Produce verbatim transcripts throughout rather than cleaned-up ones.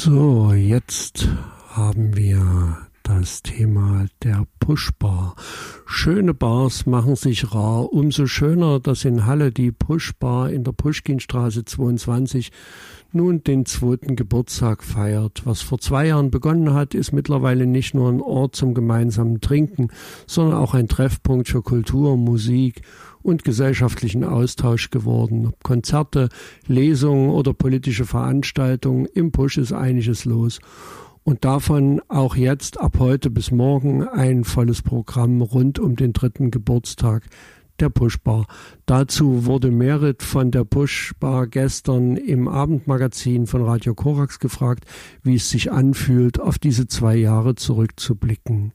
So, jetzt haben wir das Thema der Pushbar. Schöne Bars machen sich rar. Umso schöner, dass in Halle die Pushbar in der Puschkinstraße zweiundzwanzig nun den zweiten Geburtstag feiert. Was vor zwei Jahren begonnen hat, ist mittlerweile nicht nur ein Ort zum gemeinsamen Trinken, sondern auch ein Treffpunkt für Kultur, Musik und gesellschaftlichen Austausch geworden. Ob Konzerte, Lesungen oder politische Veranstaltungen, im Pusch ist einiges los. Und davon auch jetzt ab heute bis morgen ein volles Programm rund um den dritten Geburtstag der Pushbar. Dazu wurde Merit von der Pushbar gestern im Abendmagazin von Radio Korax gefragt, wie es sich anfühlt, auf diese zwei Jahre zurückzublicken.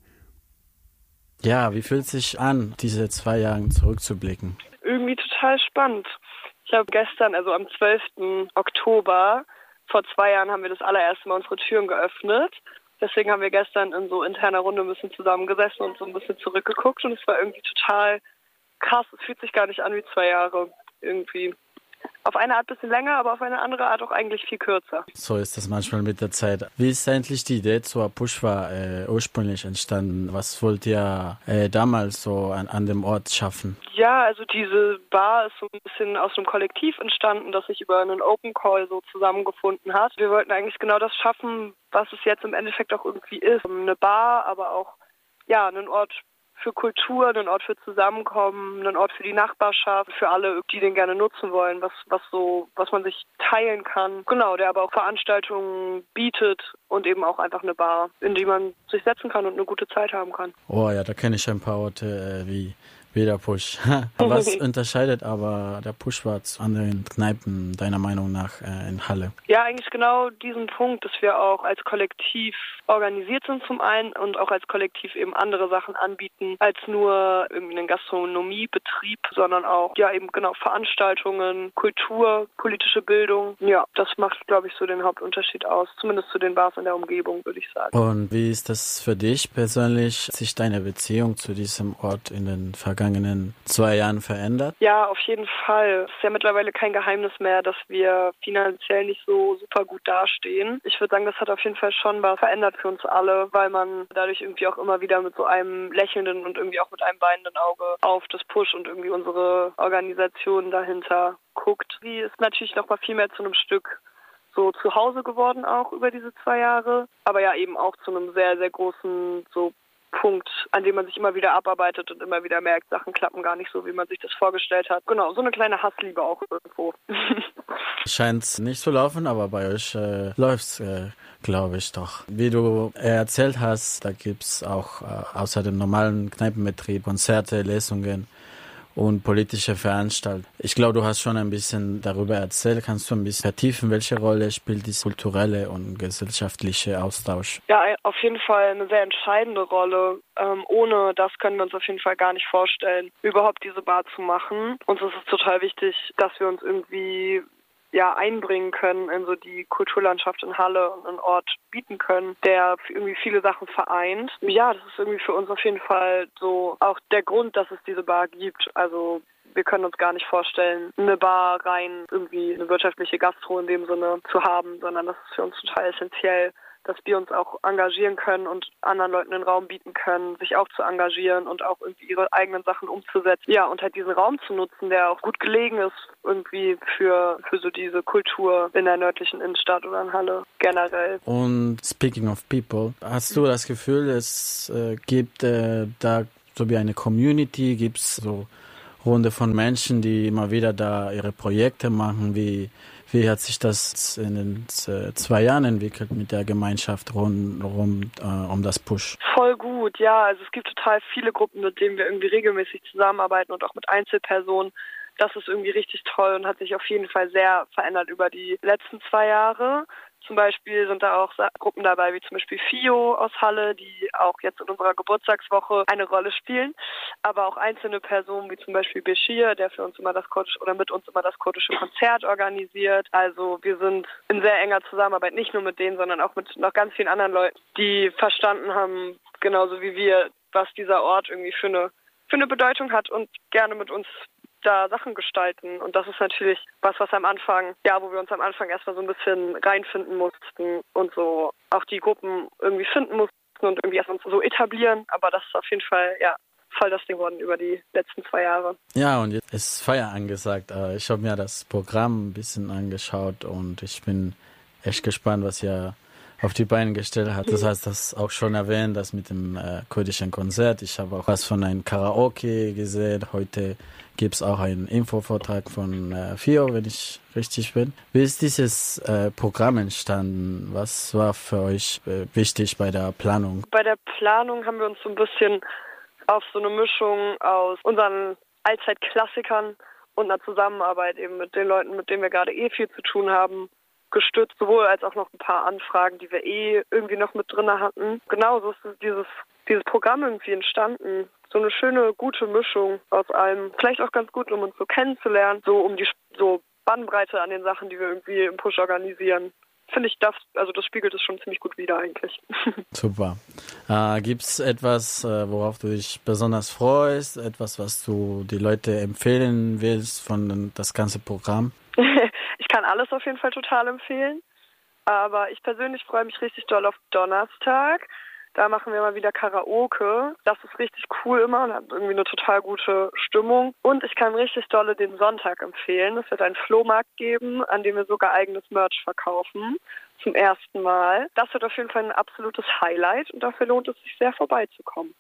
Ja, wie fühlt es sich an, diese zwei Jahre zurückzublicken? Irgendwie total spannend. Ich habe gestern, also am zwölften Oktober, vor zwei Jahren haben wir das allererste Mal unsere Türen geöffnet. Deswegen haben wir gestern in so interner Runde ein bisschen zusammengesessen und so ein bisschen zurückgeguckt. Und es war irgendwie total krass. Es fühlt sich gar nicht an wie zwei Jahre irgendwie. Auf eine Art ein bisschen länger, aber auf eine andere Art auch eigentlich viel kürzer. So ist das manchmal mit der Zeit. Wie ist eigentlich die Idee zur Pushbar äh, ursprünglich entstanden? Was wollt ihr äh, damals so an, an dem Ort schaffen? Ja, also diese Bar ist so ein bisschen aus einem Kollektiv entstanden, das sich über einen Open Call so zusammengefunden hat. Wir wollten eigentlich genau das schaffen, was es jetzt im Endeffekt auch irgendwie ist. Eine Bar, aber auch ja, einen Ort für Kultur, einen Ort für Zusammenkommen, einen Ort für die Nachbarschaft, für alle, die den gerne nutzen wollen, was was so, was man sich teilen kann. Genau, der aber auch Veranstaltungen bietet und eben auch einfach eine Bar, in die man sich setzen kann und eine gute Zeit haben kann. Oh ja, da kenne ich ein paar Orte äh, wie wie der Push. Was unterscheidet aber der Pushbar zu anderen Kneipen deiner Meinung nach äh, in Halle? Ja, eigentlich genau diesen Punkt, dass wir auch als Kollektiv organisiert sind zum einen und auch als Kollektiv eben andere Sachen anbieten als nur irgendwie einen Gastronomiebetrieb, sondern auch ja eben genau Veranstaltungen, Kultur, politische Bildung. Ja, das macht, glaube ich, so den Hauptunterschied aus, zumindest zu den Bars in der Umgebung, würde ich sagen. Und wie ist das für dich persönlich, sich deine Beziehung zu diesem Ort in den vergangenen vergangenen zwei Jahren verändert? Ja, auf jeden Fall. Es ist ja mittlerweile kein Geheimnis mehr, dass wir finanziell nicht so super gut dastehen. Ich würde sagen, das hat auf jeden Fall schon was verändert für uns alle, weil man dadurch irgendwie auch immer wieder mit so einem lächelnden und irgendwie auch mit einem weinenden Auge auf das Push und irgendwie unsere Organisation dahinter guckt. Sie ist natürlich noch mal viel mehr zu einem Stück so zu Hause geworden auch über diese zwei Jahre, aber ja eben auch zu einem sehr, sehr großen so Punkt, an dem man sich immer wieder abarbeitet und immer wieder merkt, Sachen klappen gar nicht so, wie man sich das vorgestellt hat. Genau, so eine kleine Hassliebe auch irgendwo. Scheint nicht zu laufen, aber bei euch äh, läuft's, äh, glaube ich doch. Wie du äh, erzählt hast, da gibt's auch äh, außer dem normalen Kneipenbetrieb Konzerte, Lesungen und politische Veranstaltungen. Ich glaube, du hast schon ein bisschen darüber erzählt. Kannst du ein bisschen vertiefen, welche Rolle spielt dieser kulturelle und gesellschaftliche Austausch? Ja, auf jeden Fall eine sehr entscheidende Rolle. Ähm, ohne das können wir uns auf jeden Fall gar nicht vorstellen, überhaupt diese Bar zu machen. Uns ist es total wichtig, dass wir uns irgendwie ja einbringen können in so die Kulturlandschaft in Halle und einen Ort bieten können, der irgendwie viele Sachen vereint. Ja, das ist irgendwie für uns auf jeden Fall so auch der Grund, dass es diese Bar gibt. Also wir können uns gar nicht vorstellen, eine Bar rein irgendwie eine wirtschaftliche Gastro in dem Sinne zu haben, sondern das ist für uns total essentiell, dass wir uns auch engagieren können und anderen Leuten einen Raum bieten können, sich auch zu engagieren und auch irgendwie ihre eigenen Sachen umzusetzen. Ja, und halt diesen Raum zu nutzen, der auch gut gelegen ist irgendwie für, für so diese Kultur in der nördlichen Innenstadt oder in Halle generell. Und speaking of people, hast du das Gefühl, es äh, gibt äh, da so wie eine Community, gibt es so Runde von Menschen, die immer wieder da ihre Projekte machen, wie Wie hat sich das in den zwei Jahren entwickelt mit der Gemeinschaft rund, rund äh, um das Push? Voll gut, ja. Also es gibt total viele Gruppen, mit denen wir irgendwie regelmäßig zusammenarbeiten und auch mit Einzelpersonen. Das ist irgendwie richtig toll und hat sich auf jeden Fall sehr verändert über die letzten zwei Jahre. Zum Beispiel sind da auch Gruppen dabei, wie zum Beispiel FIO aus Halle, die auch jetzt in unserer Geburtstagswoche eine Rolle spielen. Aber auch einzelne Personen, wie zum Beispiel Bashir, der für uns immer das kurdische oder mit uns immer das kurdische Konzert organisiert. Also wir sind in sehr enger Zusammenarbeit, nicht nur mit denen, sondern auch mit noch ganz vielen anderen Leuten, die verstanden haben, genauso wie wir, was dieser Ort irgendwie für eine, für eine Bedeutung hat und gerne mit uns da Sachen gestalten. Und das ist natürlich was, was am Anfang, ja, wo wir uns am Anfang erstmal so ein bisschen reinfinden mussten und so auch die Gruppen irgendwie finden mussten und irgendwie erst uns so etablieren. Aber das ist auf jeden Fall, ja, voll das Ding geworden über die letzten zwei Jahre. Ja, und jetzt ist Feier angesagt. Ich habe mir das Programm ein bisschen angeschaut und ich bin echt gespannt, was ihr auf die Beine gestellt hat. Das heißt, das auch schon erwähnt, das mit dem äh, kurdischen Konzert. Ich habe auch was von einem Karaoke gesehen. Heute gibt es auch einen Infovortrag von äh, Fio, wenn ich richtig bin. Wie ist dieses äh, Programm entstanden? Was war für euch äh, wichtig bei der Planung? Bei der Planung haben wir uns so ein bisschen auf so eine Mischung aus unseren Allzeitklassikern und einer Zusammenarbeit eben mit den Leuten, mit denen wir gerade eh viel zu tun haben, gestützt, sowohl als auch noch ein paar Anfragen, die wir eh irgendwie noch mit drin hatten. Genau, so ist dieses, dieses Programm irgendwie entstanden. So eine schöne, gute Mischung aus allem. Vielleicht auch ganz gut, um uns so kennenzulernen, so um die so Bandbreite an den Sachen, die wir irgendwie im Push organisieren. Finde ich, das, also das spiegelt es schon ziemlich gut wider eigentlich. Super. Äh, gibt es etwas, äh, worauf du dich besonders freust? Etwas, was du die Leute empfehlen willst von den, das ganze Programm? Ich kann alles auf jeden Fall total empfehlen, aber ich persönlich freue mich richtig doll auf Donnerstag. Da machen wir mal wieder Karaoke. Das ist richtig cool immer und hat irgendwie eine total gute Stimmung. Und ich kann richtig dolle den Sonntag empfehlen. Es wird einen Flohmarkt geben, an dem wir sogar eigenes Merch verkaufen. Zum ersten Mal. Das wird auf jeden Fall ein absolutes Highlight und dafür lohnt es sich sehr, vorbeizukommen.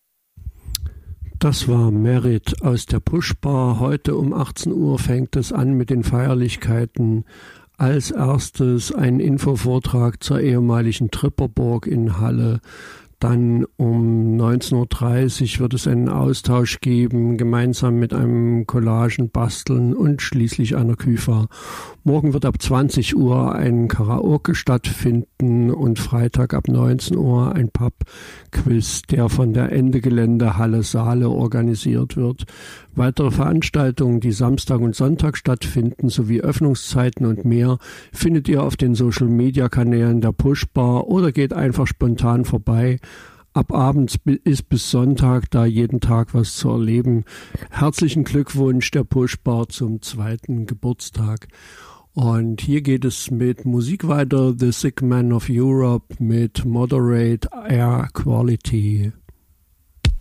Das war Merit aus der Pushbar. Heute um achtzehn Uhr fängt es an mit den Feierlichkeiten. Als erstes ein Infovortrag zur ehemaligen Tripperburg in Halle. Dann um neunzehn Uhr dreißig wird es einen Austausch geben, gemeinsam mit einem Collagen basteln und schließlich einer Küfa. Morgen wird ab zwanzig Uhr ein Karaoke stattfinden und Freitag ab neunzehn Uhr ein Pub-Quiz, der von der Ende Gelände Halle Saale organisiert wird. Weitere Veranstaltungen, die Samstag und Sonntag stattfinden, sowie Öffnungszeiten und mehr, findet ihr auf den Social-Media-Kanälen der Pushbar oder geht einfach spontan vorbei. Ab abends ist bis Sonntag da jeden Tag was zu erleben. Herzlichen Glückwunsch der Pushbar zum zweiten Geburtstag. Und hier geht es mit Musik weiter. The Sick Man of Europe mit Moderate Air Quality.